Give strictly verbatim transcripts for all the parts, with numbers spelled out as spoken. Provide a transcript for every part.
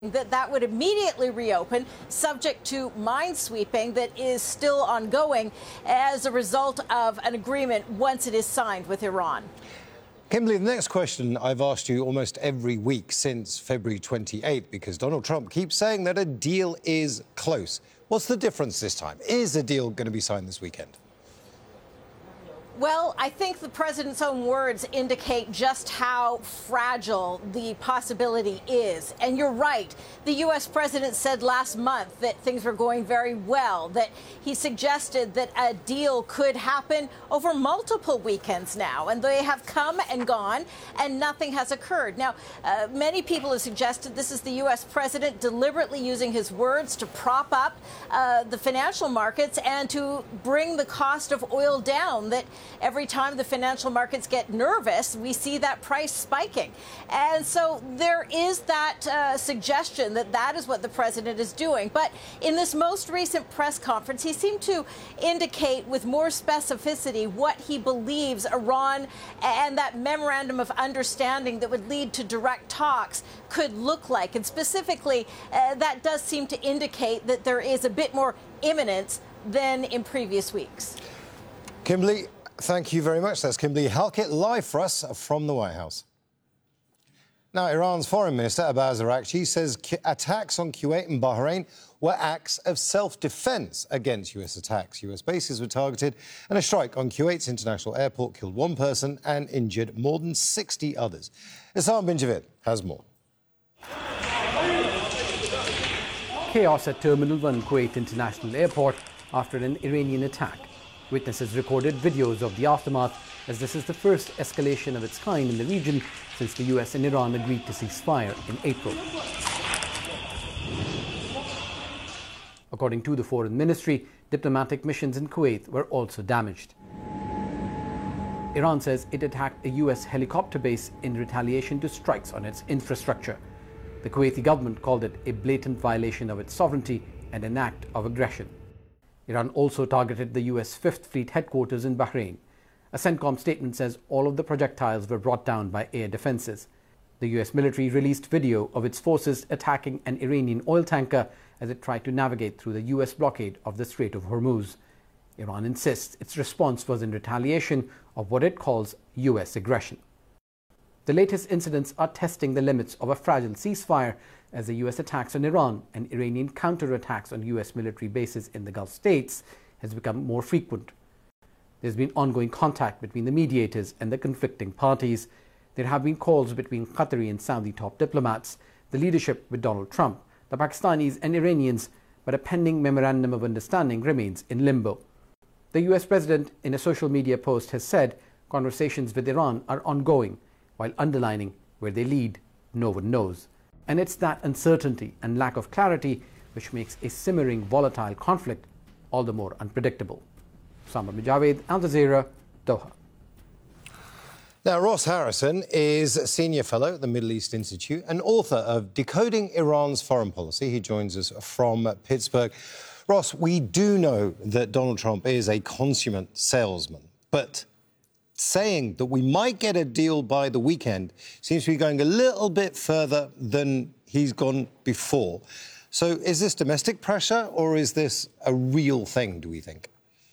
that that would immediately reopen, subject to minesweeping that is still ongoing as a result of an agreement once it is signed with Iran. Kimberly, the next question I've asked you almost every week since February twenty-eighth, because Donald Trump keeps saying that a deal is close. What's the difference this time? Is a deal going to be signed this weekend? Well, I think the president's own words indicate just how fragile the possibility is. And you're right. The U S president said last month that things were going very well, that he suggested that a deal could happen over multiple weekends now. And they have come and gone, and nothing has occurred. Now, uh, many people have suggested this is the U S president deliberately using his words to prop up uh, the financial markets and to bring the cost of oil down, that every time the financial markets get nervous, we see that price spiking. And so there is that uh, suggestion that that is what the president is doing. But in this most recent press conference, he seemed to indicate with more specificity what he believes Iran and that memorandum of understanding that would lead to direct talks could look like. And specifically, uh, that does seem to indicate that there is a bit more imminence than in previous weeks. Kimberly, thank you very much. That's Kimberly Halkett live for us from the White House. Now, Iran's Foreign Minister Abbas Araghchi says attacks on Kuwait and Bahrain were acts of self-defense against U S attacks. U S bases were targeted, and a strike on Kuwait's international airport killed one person and injured more than sixty others. Hassan bin Javid has more. Chaos at Terminal one Kuwait International Airport after an Iranian attack. Witnesses recorded videos of the aftermath, as this is the first escalation of its kind in the region since the U S and Iran agreed to cease fire in April. According to the Foreign Ministry, diplomatic missions in Kuwait were also damaged. Iran says it attacked a U S helicopter base in retaliation to strikes on its infrastructure. The Kuwaiti government called it a blatant violation of its sovereignty and an act of aggression. Iran also targeted the U S Fifth Fleet headquarters in Bahrain. A CENTCOM statement says all of the projectiles were brought down by air defenses. The U S military released video of its forces attacking an Iranian oil tanker as it tried to navigate through the U S blockade of the Strait of Hormuz. Iran insists its response was in retaliation of what it calls U S aggression. The latest incidents are testing the limits of a fragile ceasefire, as the U S attacks on Iran and Iranian counterattacks on U S military bases in the Gulf states has become more frequent. There's been ongoing contact between the mediators and the conflicting parties. There have been calls between Qatari and Saudi top diplomats, the leadership with Donald Trump, the Pakistanis and Iranians, but a pending memorandum of understanding remains in limbo. The U S president, in a social media post, has said conversations with Iran are ongoing, while underlining where they lead, no one knows. And it's that uncertainty and lack of clarity which makes a simmering, volatile conflict all the more unpredictable. Samar Mijaved, Al Jazeera, Doha. Now, Ross Harrison is a senior fellow at the Middle East Institute and author of Decoding Iran's Foreign Policy. He joins us from Pittsburgh. Ross, we do know that Donald Trump is a consummate salesman, but saying that we might get a deal by the weekend seems to be going a little bit further than he's gone before. So is this domestic pressure, or is this a real thing, do we think?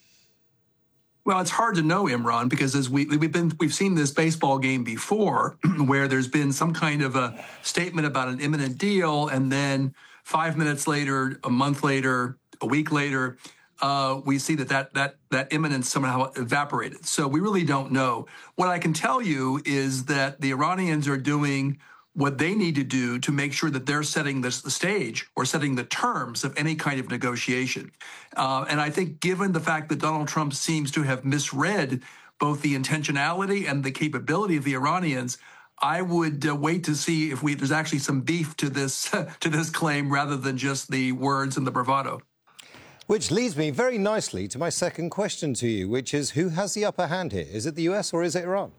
Well, it's hard to know, Imran, because as we, we've been we've seen this baseball game before where there's been some kind of a statement about an imminent deal, and then five minutes later, a month later, a week later, Uh, we see that, that that that imminence somehow evaporated. So we really don't know. What I can tell you is that the Iranians are doing what they need to do to make sure that they're setting this, the stage or setting the terms of any kind of negotiation. Uh, and I think given the fact that Donald Trump seems to have misread both the intentionality and the capability of the Iranians, I would uh, wait to see if we there's actually some beef to this to this claim rather than just the words and the bravado. Which leads me very nicely to my second question to you, which is, who has the upper hand here? Is it the U S or is it Iran?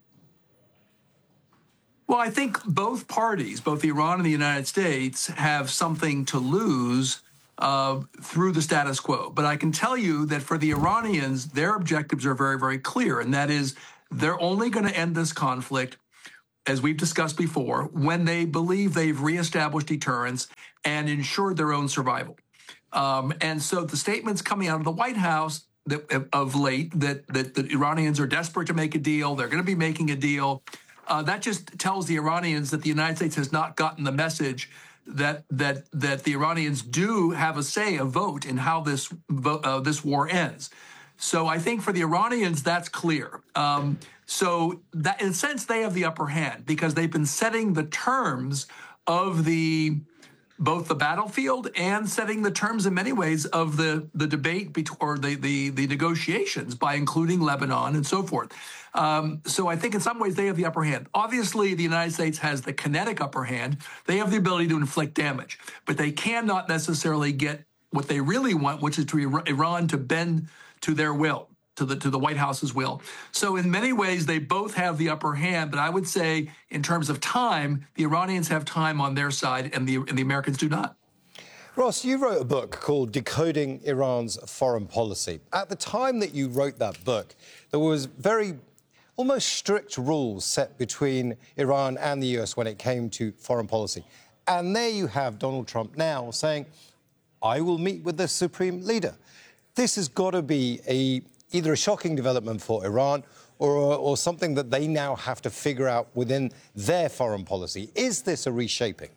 Well, I think both parties, both Iran and the United States, have something to lose uh, through the status quo. But I can tell you that for the Iranians, their objectives are very, very clear, and that is they're only going to end this conflict as we've discussed before, when they believe they've reestablished deterrence and ensured their own survival. Um, and so the statements coming out of the White House that, of late that, that the Iranians are desperate to make a deal, they're going to be making a deal, uh, that just tells the Iranians that the United States has not gotten the message that that that the Iranians do have a say, a vote in how this uh, this war ends. So I think for the Iranians, that's clear. Um, so that, in a sense, they have the upper hand because they've been setting the terms of the both the battlefield and setting the terms in many ways of the, the debate bet- or the, the, the negotiations by including Lebanon and so forth. Um, so I think in some ways they have the upper hand. Obviously, the United States has the kinetic upper hand. They have the ability to inflict damage, but they cannot necessarily get what they really want, which is to Iran to bend to their will, to the to the White House's will. So in many ways, they both have the upper hand. But I would say in terms of time, the Iranians have time on their side and the, and the Americans do not. Ross, you wrote a book called Decoding Iran's Foreign Policy. At the time that you wrote that book, there was very almost strict rules set between Iran and the U S when it came to foreign policy. And there you have Donald Trump now saying, I will meet with the supreme leader. This has got to be a either a shocking development for Iran or, or something that they now have to figure out within their foreign policy. Is this a reshaping?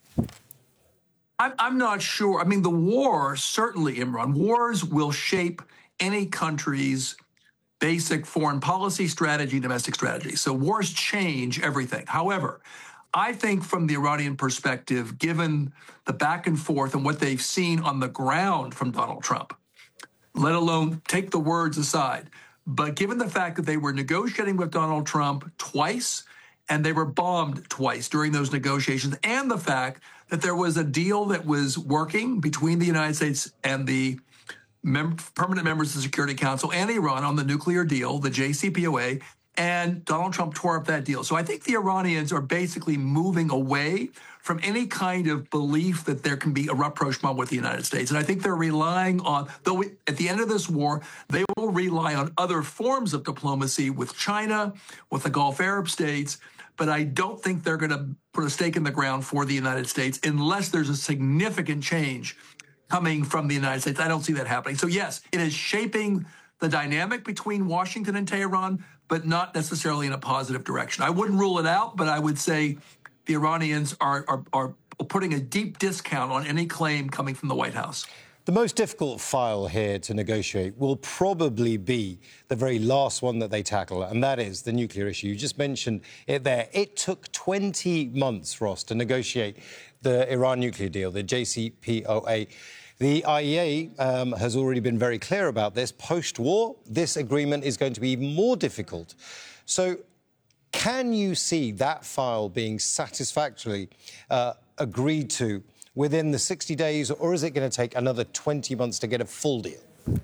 I'm, I'm not sure. I mean, the war, certainly, Imran, wars will shape any country's basic foreign policy strategy, domestic strategy. So wars change everything. However, I think from the Iranian perspective, given the back and forth and what they've seen on the ground from Donald Trump, let alone take the words aside, but given the fact that they were negotiating with Donald Trump twice and they were bombed twice during those negotiations, and the fact that there was a deal that was working between the United States and the mem- permanent members of the Security Council and Iran on the nuclear deal, the J C P O A, and Donald Trump tore up that deal. So I think the Iranians are basically moving away from any kind of belief that there can be a rapprochement with the United States. And I think they're relying on, though we, at the end of this war, they will rely on other forms of diplomacy with China, with the Gulf Arab states. But I don't think they're going to put a stake in the ground for the United States unless there's a significant change coming from the United States. I don't see that happening. So yes, it is shaping the dynamic between Washington and Tehran, but not necessarily in a positive direction. I wouldn't rule it out, but I would say the Iranians are, are, are putting a deep discount on any claim coming from the White House. The most difficult file here to negotiate will probably be the very last one that they tackle, and that is the nuclear issue. You just mentioned it there. It took twenty months, Ross, to negotiate the Iran nuclear deal, the J C P O A. The I E A um, has already been very clear about this. Post-war, this agreement is going to be even more difficult. So can you see that file being satisfactorily uh, agreed to within the sixty days, or is it going to take another twenty months to get a full deal? Well,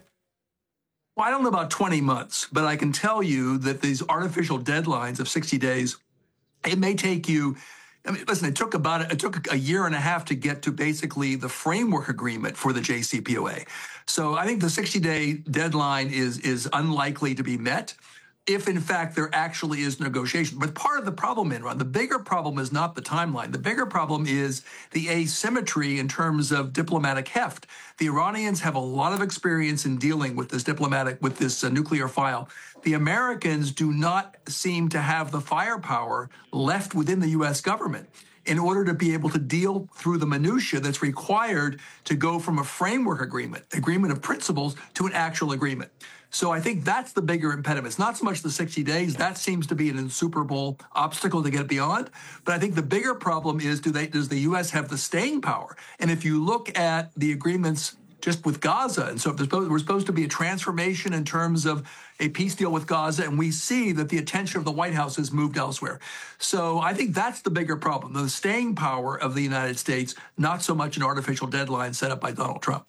I don't know about twenty months, but I can tell you that these artificial deadlines of sixty days, it may take you, I mean, listen, it took about, it took a year and a half to get to basically the framework agreement for the J C P O A. So I think the sixty-day deadline is, is unlikely to be met if, in fact, there actually is negotiation. But part of the problem, Imran, the bigger problem is not the timeline. The bigger problem is the asymmetry in terms of diplomatic heft. The Iranians have a lot of experience in dealing with this diplomatic, with this uh, nuclear file. The Americans do not seem to have the firepower left within the U S government in order to be able to deal through the minutia that's required to go from a framework agreement, agreement of principles, to an actual agreement. So I think that's the bigger impediment. It's not so much the sixty days. That seems to be an insuperable obstacle to get beyond. But I think the bigger problem is, do they, does the U S have the staying power? And if you look at the agreements just with Gaza, and so if there's supposed, we're supposed to be a transformation in terms of a peace deal with Gaza, and we see that the attention of the White House has moved elsewhere. So I think that's the bigger problem, the staying power of the United States, not so much an artificial deadline set up by Donald Trump.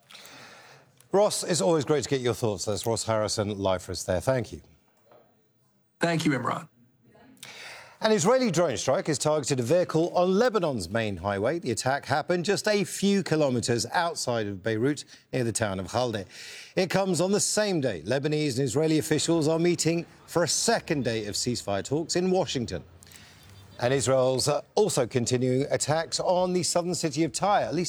Ross, it's always great to get your thoughts. That's Ross Harrison, live for us there. Thank you. Thank you, Imran. An Israeli drone strike has targeted a vehicle on Lebanon's main highway. The attack happened just a few kilometres outside of Beirut, near the town of Khalde. It comes on the same day Lebanese and Israeli officials are meeting for a second day of ceasefire talks in Washington. And Israel's also continuing attacks on the southern city of Tyre. At least